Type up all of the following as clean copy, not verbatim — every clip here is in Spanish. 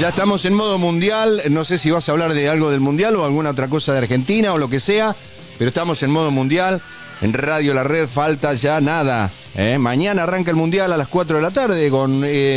Ya estamos en modo mundial, no sé si vas a hablar de algo del mundial o alguna otra cosa de Argentina o lo que sea, pero estamos en modo mundial, en Radio La Red falta ya nada. Mañana arranca el mundial a las 4 de la tarde con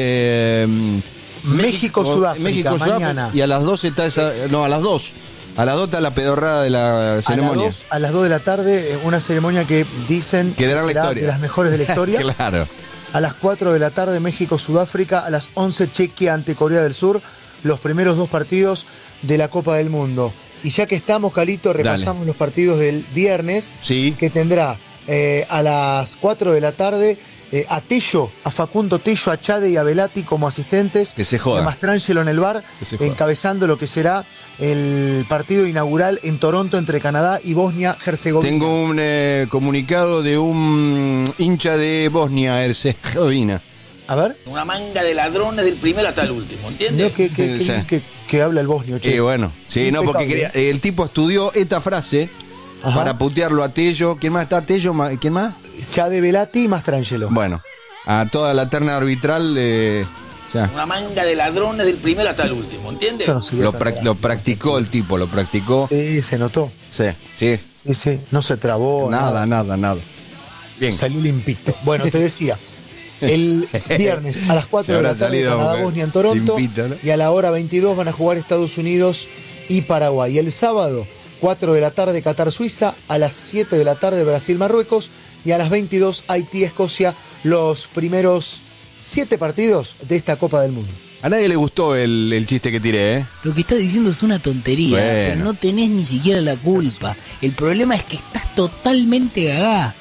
México-Sudáfrica, mañana. Y a las 2 está esa, no, a las 2. A las 2 está la pedorrada de la ceremonia. A las 2 de la tarde, una ceremonia que dicen que será de las mejores de la historia. Claro. A las 4 de la tarde, México-Sudáfrica. A las 11, Chequia ante Corea del Sur. Los primeros dos partidos de la Copa del Mundo. Y ya que estamos, Calito, repasamos los partidos del viernes. Sí. Que tendrá a las 4 de la tarde a Tello, a Facundo Tello, a Chade y a Velati como asistentes. Que se joda. Mastrangelo en el bar, encabezando lo que será el partido inaugural en Toronto entre Canadá y Bosnia-Herzegovina. Tengo un comunicado de un hincha de Bosnia-Herzegovina. A ver. Una manga de ladrones del primero hasta el último, ¿entiendes? Que habla el bosnio, che. Bueno, sí, no, porque el tipo estudió esta frase para putearlo a Tello. ¿Quién más está? Tello, ¿quién más? Chade, Velati y Mastrangelo. Bueno, a toda la terna arbitral. Una manga de ladrones del primero hasta el último, ¿entiendes? Lo practicó el tipo, lo practicó. Sí, se notó. Sí. No se trabó. Nada. Bien. Salió limpito. Bueno, te decía. El viernes a las 4 de la tarde Canadá-Bosnia en Toronto, limpita, ¿no? Y a la hora 22 van a jugar Estados Unidos y Paraguay. El sábado, 4 de la tarde Qatar-Suiza, a las 7 de la tarde Brasil-Marruecos y a las 22 Haití-Escocia, los primeros 7 partidos de esta Copa del Mundo. A nadie le gustó el chiste que tiré, ¿eh? Lo que estás diciendo es una tontería, pero no tenés ni siquiera la culpa. El problema es que estás totalmente gagá.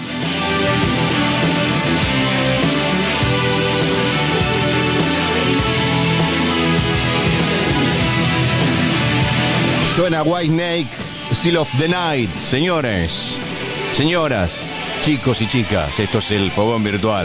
Suena Whitesnake, Still of the Night. Señores, señoras, chicos y chicas, esto es el Fogón Virtual.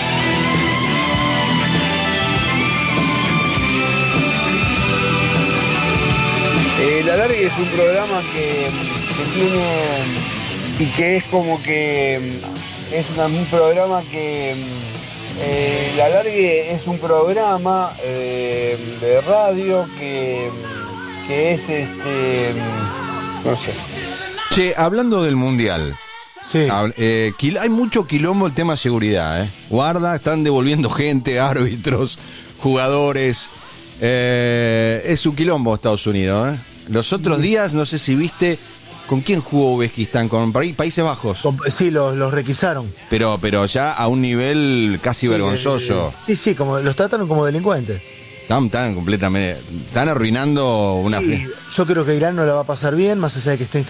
La Largue es un programa que tiene y que es como que es un programa que La Largue es un programa de radio que es no sé. Che, hablando del mundial. Sí. Hay mucho quilombo el tema de seguridad, Guarda, están devolviendo gente, árbitros, jugadores. Es un quilombo Estados Unidos, Los otros días, no sé si viste, ¿con quién jugó Uzbekistán? Con Países Bajos. Sí, los requisaron. Pero ya a un nivel casi vergonzoso. Sí, como los trataron como delincuentes. Están completamente. Están arruinando una fiesta. Yo creo que Irán no la va a pasar bien, más allá de que esté